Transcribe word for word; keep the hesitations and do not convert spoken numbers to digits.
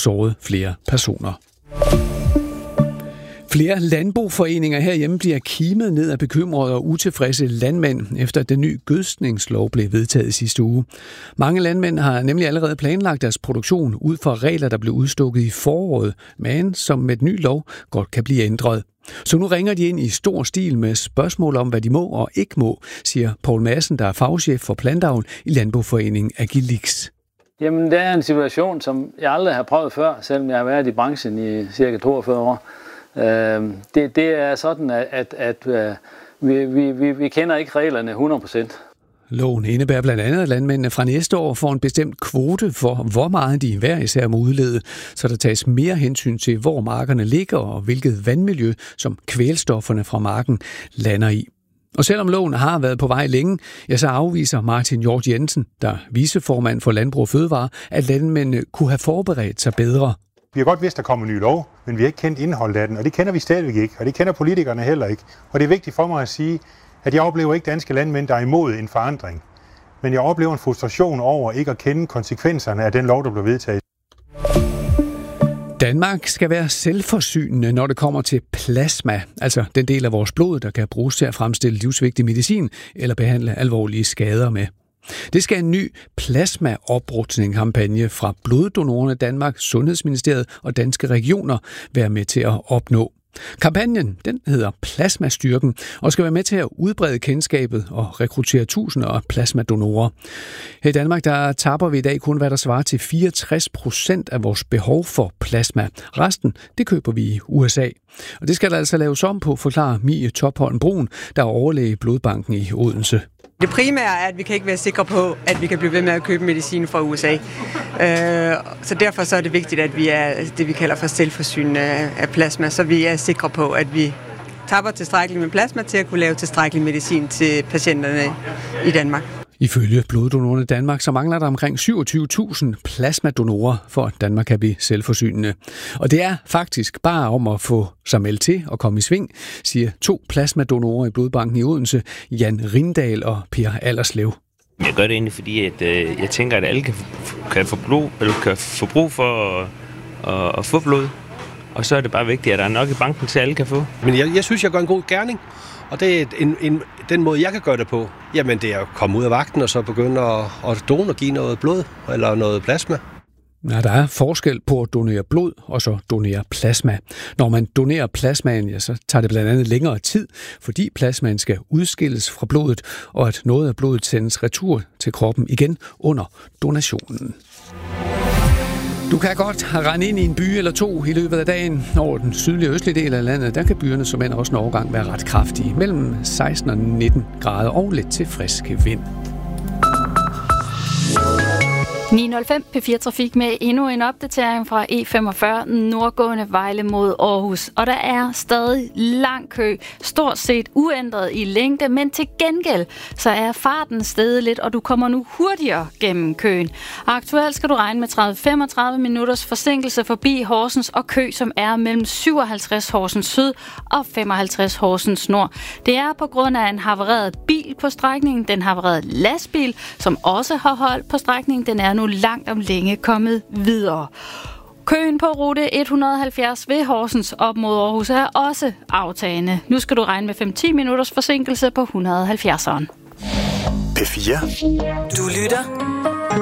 såret flere personer. Flere landboforeninger herhjemme bliver kimet ned af bekymrede og utilfredse landmænd, efter at den nye gødskningslov blev vedtaget sidste uge. Mange landmænd har nemlig allerede planlagt deres produktion ud fra regler, der blev udstukket i foråret, men som med den nye lov godt kan blive ændret. Så nu ringer de ind i stor stil med spørgsmål om, hvad de må og ikke må, siger Poul Madsen, der er fagchef for plantavl i Landboforeningen Agilix. Jamen, det er en situation, som jeg aldrig har prøvet før, selvom jeg har været i branchen i cirka toogfyrre år. Det, det er sådan, at, at, at vi, vi, vi kender ikke reglerne hundrede procent. Loven indebærer blandt andet, at landmændene fra næste år får en bestemt kvote for, hvor meget de hver især må udlede, så der tages mere hensyn til, hvor markerne ligger og hvilket vandmiljø, som kvælstofferne fra marken lander i. Og selvom loven har været på vej længe, ja, så afviser Martin Hjort Jensen, der er viceformand for Landbrug og Fødevare, at landmændene kunne have forberedt sig bedre. Vi har godt vidst, der kommer en ny lov, men vi har ikke kendt indholdet af den, og det kender vi stadigvæk ikke, og det kender politikerne heller ikke. Og det er vigtigt for mig at sige, at jeg oplever ikke danske landmænd, der er imod en forandring. Men jeg oplever en frustration over ikke at kende konsekvenserne af den lov, der blev vedtaget. Danmark skal være selvforsynende, når det kommer til plasma, altså den del af vores blod, der kan bruges til at fremstille livsvigtig medicin eller behandle alvorlige skader med. Det skal en ny plasmaoprustning-kampagne fra Bloddonorerne Danmark, Sundhedsministeriet og Danske Regioner være med til at opnå. Kampagnen, den hedder Plasmastyrken og skal være med til at udbrede kendskabet og rekruttere tusinder af plasmadonorer. Her i Danmark, der tapper vi i dag kun, hvad der svarer til fireogtres procent af vores behov for plasma. Resten, det køber vi i U S A. Og det skal der altså laves om på, forklarer Mie Topholm Brun, der er overlæge i Blodbanken i Odense. Det primære er, at vi kan ikke være sikre på, at vi kan blive ved med at købe medicin fra U S A. Så derfor så er det vigtigt, at vi er det, vi kalder for selvforsynende af plasma, så vi er sikre på, at vi tapper tilstrækkeligt med plasma til at kunne lave tilstrækkelig medicin til patienterne i Danmark. Ifølge Bloddonorerne Danmark, så mangler der omkring syvogtyve tusind plasmadonorer, for at Danmark kan blive selvforsynende. Og det er faktisk bare om at få sig meldt til og komme i sving, siger to plasmadonorer i Blodbanken i Odense, Jan Rindal og Per Allerslev. Jeg gør det egentlig, fordi at, øh, jeg tænker, at alle kan, kan, få, blod, eller kan få brug for at, at, at få blod. Og så er det bare vigtigt, at der er nok i banken til, at alle kan få. Men jeg, jeg synes, jeg gør en god gerning. Og det er en, en, den måde, jeg kan gøre det på, jamen det er at komme ud af vagten og så begynde at, at donere og give noget blod eller noget plasma. Ja, der er forskel på at donere blod og så donere plasma. Når man donerer plasmaen, ja, så tager det blandt andet længere tid, fordi plasmaen skal udskilles fra blodet, og at noget af blodet sendes retur til kroppen igen under donationen. Du kan godt rende ind i en by eller to i løbet af dagen. Over den sydlige og østlige del af landet, der kan byerne som end også en overgang være ret kraftige. Mellem seksten og nitten grader og lidt til frisk vind. ni nul fem P fire Trafik med endnu en opdatering fra E femogfyrre nordgående Vejle mod Aarhus. Og der er stadig lang kø, stort set uændret i længde, men til gengæld så er farten steget lidt, og du kommer nu hurtigere gennem køen. Aktuelt skal du regne med tredive til femogtredive minutters forsinkelse forbi Horsens og kø, som er mellem syvoghalvtreds Horsens Syd og femoghalvtreds Horsens Nord. Det er på grund af en havareret bil på strækningen, den havarerede lastbil, som også har holdt på strækningen, den er nu langt om længe kommet videre. Køen på rute et hundrede og halvfjerds ved Horsens op mod Aarhus er også aftagende. Nu skal du regne med fem til ti minutters forsinkelse på et hundrede og halvfjerdseren. P fire. Du lytter